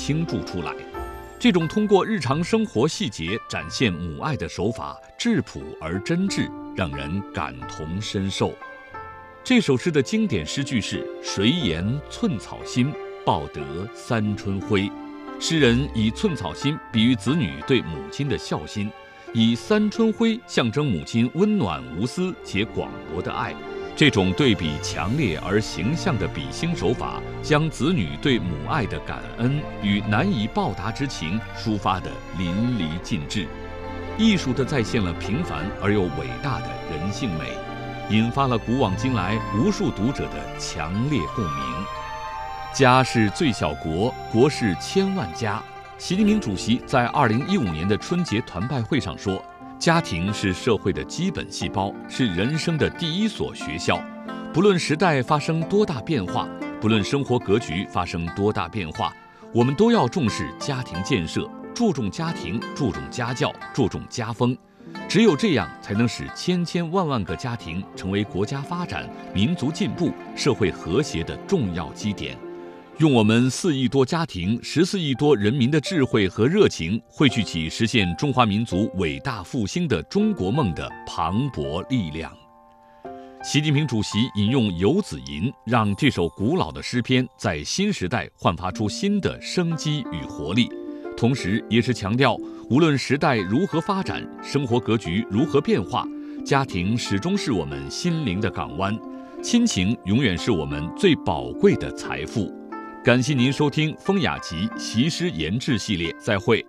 倾注出来。这种通过日常生活细节展现母爱的手法，质朴而真挚，让人感同身受。这首诗的经典诗句是“谁言寸草心，报得三春晖”。诗人以寸草心比喻子女对母亲的孝心，以三春晖象征母亲温暖无私且广博的爱。这种对比强烈而形象的比兴手法，将子女对母爱的感恩与难以报答之情抒发得淋漓尽致，艺术地再现了平凡而又伟大的人性美，引发了古往今来无数读者的强烈共鸣。家是最小国，国是千万家。习近平主席在2015年的春节团拜会上说，家庭是社会的基本细胞，是人生的第一所学校。不论时代发生多大变化，不论生活格局发生多大变化，我们都要重视家庭建设，注重家庭，注重家教，注重家风。只有这样，才能使千千万万个家庭成为国家发展、民族进步、社会和谐的重要基点。用我们4亿多家庭、14亿多人民的智慧和热情，汇聚起实现中华民族伟大复兴的中国梦的磅礴力量。习近平主席引用《游子吟》，让这首古老的诗篇在新时代焕发出新的生机与活力，同时也是强调，无论时代如何发展，生活格局如何变化，家庭始终是我们心灵的港湾，亲情永远是我们最宝贵的财富。感谢您收听风雅集习诗研制系列，再会。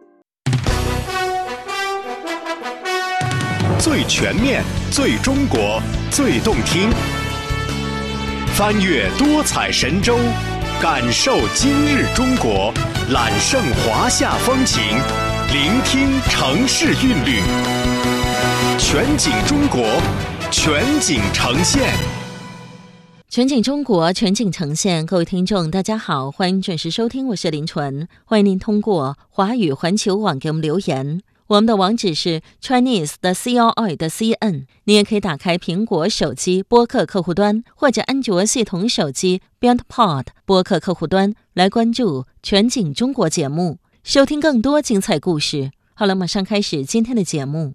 最全面、最中国、最动听，翻越多彩神州，感受今日中国，揽胜华夏风情，聆听城市韵律，全景中国，全景呈现。 全景中国，全景呈现。各位听众大家好，欢迎准时收听，我是林纯。欢迎您通过华语环球网给我们留言，我们的网址是 chinese.com.cn。 你也可以打开苹果手机播客客户端，或者安卓系统手机 BeyondPod 播客客户端来关注全景中国节目，收听更多精彩故事。好了，马上开始今天的节目。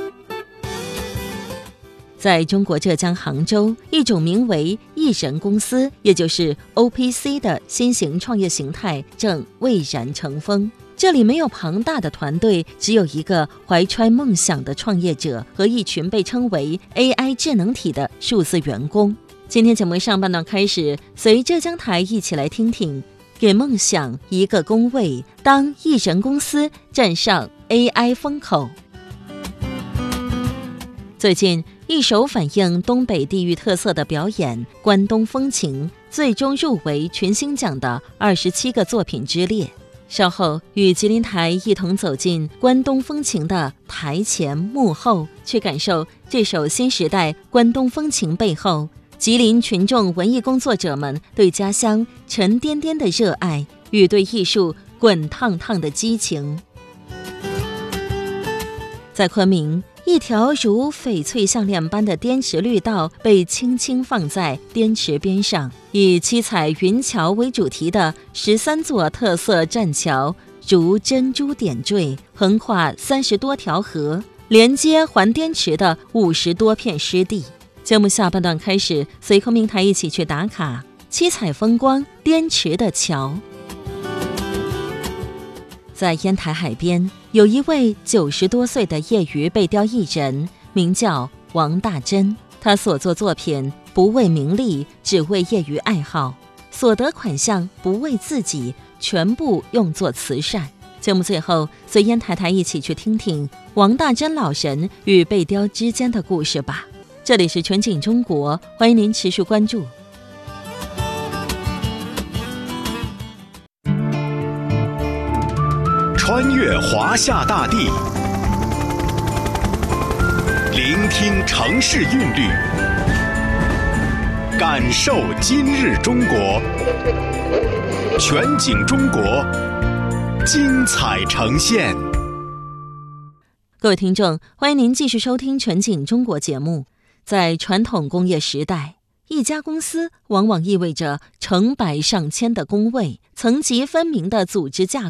在中国浙江杭州，一种名为艺人公司，也就是 OPC 的新型创业形态正蔚然成风。这里没有庞大的团队，只有一个怀揣梦想的创业者和一群被称为 AI 智能体的数字员工。今天节目上半段开始，随浙江台一起来听听给梦想一个工位，当艺人公司站上 AI 风口。最近一首反映东北地域特色的表演《关东风情》最终入围群星奖的27个作品之列。稍后与吉林台一同走进关东风情的台前幕后，去感受这首新时代关东风情背后吉林群众文艺工作者们对家乡沉甸甸的热爱与对艺术滚烫烫的激情。在昆明，一条如翡翠项链般的滇池绿道被轻轻放在滇池边上，以七彩云桥为主题的13座特色栈桥如珍珠点缀，横跨30多条河，连接环滇池的50多片湿地。节目下半段开始，随昆明台一起去打卡七彩风光滇池的桥。在烟台海边，有一位90多岁的业余背雕艺人，名叫王大珍。他所作作品不为名利，只为业余爱好，所得款项不为自己，全部用作慈善。节目最后，随烟台台一起去听听王大珍老人与背雕之间的故事吧。这里是全景中国，欢迎您持续关注。 穿越华夏大地，聆听城市韵律，感受今日中国，全景中国，精彩呈现。 各位听众，欢迎您继续收听全景中国节目。在传统工业时代，一家公司往往意味着成百上千的工位，层级分明的组织架